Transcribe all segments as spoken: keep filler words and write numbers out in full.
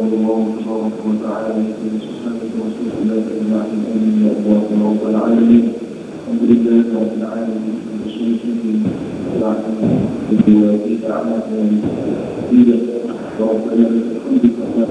الله تبارك وتعالى في سبحانه وتعالى أجمعين آمين يا الله رب العالمين. الحمد لله رب العالمين بسنته وعلى وفي أعمالنا إلى ربنا الحمد لله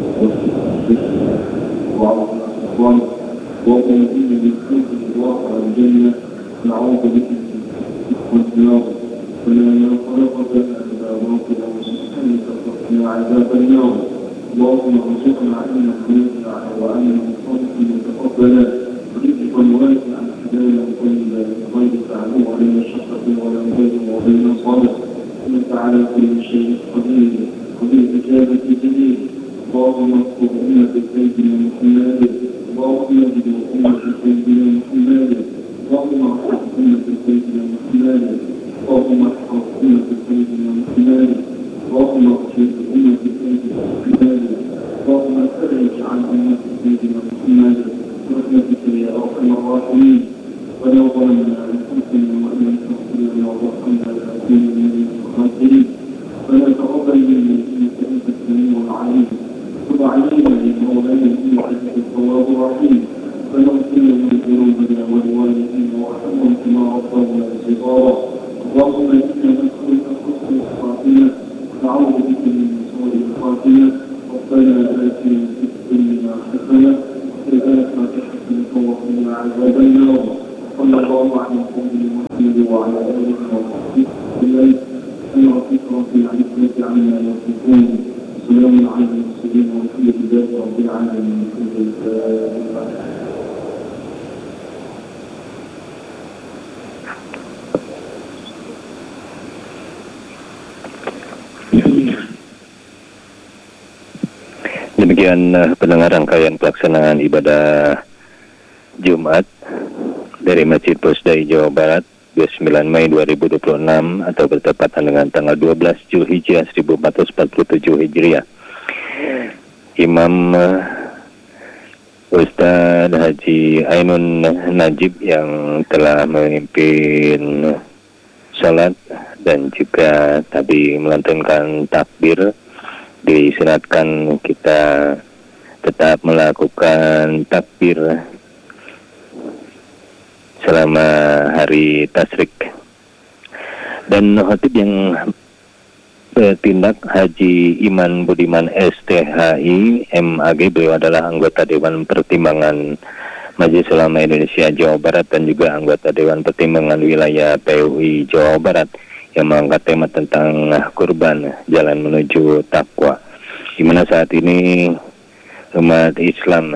وعلى الأخوان وأمين بالخير الله والجنة نعوذ بك من النار ولا نخلقك إلا باطلا وسبحانك فقنا عذاب النار. اللهم ارزقنا علما نافعا وعملا صالحا متقبلا ورزقا واسعا حلالا طيبا غير تعلم علينا شقة ولا مبين وبين صالح انك على كل شيء قدير وبالإجابة جدير. اللهم اغفر أمة سيدنا محمد اللهم اجد أمة سيدنا محمد اللهم اغفر أمة سيدنا محمد اللهم احفظ أمة سيدنا محمد اللهم اغفر أمة سيدنا محمد اللهم فرج عن أمة سيدنا محمد برحمتك يا أرحم الراحمين. ولو ظلمنا أنفسنا وإن لم تغفر لنا وارحمنا لنكون من الخاسرين. فلا تقبل منا إنك أنت السميع العليم. تب علينا يا مولانا إنك أنت التواب الرحيم. فنغفر لنا ذنوبنا ولوالدينا وارحمهم كما ربونا صغارا. اللهم إنا نسألك حسن الخاتمة ونعوذ بك من سوء الخاتمة. ربنا آتنا في الدنيا حسنة وفي الآخرة حسنة وقنا عذاب النار. صلى الله على سيدنا محمد وعلى آله وصحبه وسلم. أن ربك رب العزة عما يصفون وسلام على المرسلين والحمد لله رب العالمين. الحمد لله. Demikian uh, pendengar rangkaian pelaksanaan ibadah Jumat dari Masjid Pusdai Jawa Barat dua puluh sembilan Mei dua ribu dua puluh enam atau bertepatan dengan tanggal dua belas Zulhijjah seribu empat ratus empat puluh tujuh Hijriah. Imam uh, Ustaz Haji Ainun Najib yang telah memimpin salat dan juga tadi melantunkan takbir, disunatkan kita tetap melakukan takbir selama hari tasyrik. Dan khatib yang bertindak Haji Iman Budiman S T H I M A G, beliau adalah anggota Dewan Pertimbangan Majelis Ulama Indonesia Jawa Barat dan juga anggota Dewan Pertimbangan Wilayah P U I Jawa Barat, yang mengangkat tema tentang kurban, jalan menuju takwa, di mana saat ini umat Islam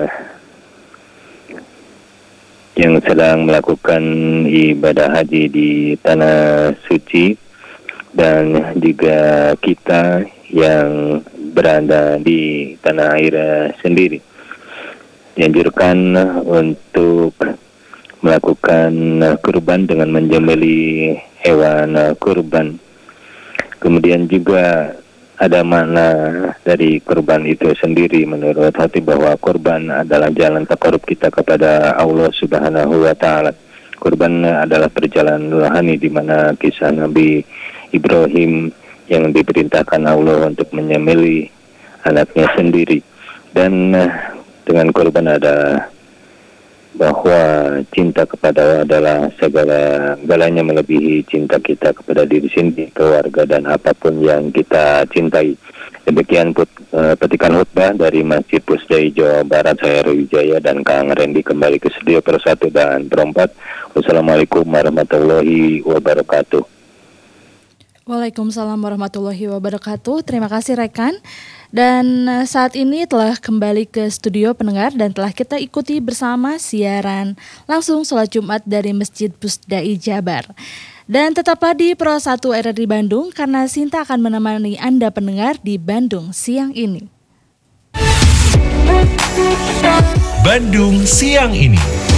yang sedang melakukan ibadah haji di tanah suci dan juga kita yang berada di tanah air sendiri dianjurkan untuk melakukan kurban dengan menyembelih hewan kurban. Kemudian juga ada makna dari kurban itu sendiri menurut hati, bahwa kurban adalah jalan takarub kita kepada Allah Subhanahu wa taala. Kurban adalah perjalanan rohani di mana kisah Nabi Ibrahim yang diperintahkan Allah untuk menyembelih anaknya sendiri. Dan dengan kurban ada bahwa cinta kepada Allah adalah segala-galanya, melebihi cinta kita kepada diri sendiri, keluarga, dan apapun yang kita cintai. Demikian put, uh, petikan khutbah dari Masjid Pusdai Jawa Barat. Saya Roy Wijaya dan Kang Randy kembali ke studio persatu dan perempat. Wassalamualaikum warahmatullahi wabarakatuh. Waalaikumsalam warahmatullahi wabarakatuh. Terima kasih rekan. Dan saat ini telah kembali ke studio pendengar dan telah kita ikuti bersama siaran langsung sholat Jumat dari Masjid Pusdai Jabar. Dan tetaplah di Pro satu R R I Bandung karena Sinta akan menemani Anda pendengar di Bandung siang ini. Bandung siang ini.